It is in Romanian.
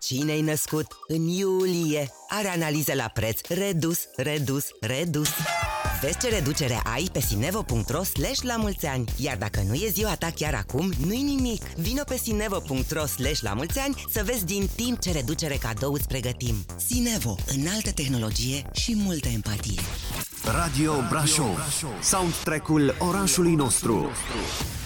Cine-i născut în iulie are analiză la preț redus, redus, redus. Vezi ce reducere ai pe sinevo.ro/la-mulți-ani. Iar dacă nu e ziua ta chiar acum, nu-i nimic. Vino pe sinevo.ro/la-mulți-ani să vezi din timp ce reducere cadou îți pregătim. Sinevo, înaltă tehnologie și multă empatie. Radio Brașov, soundtrack-ul orașului nostru.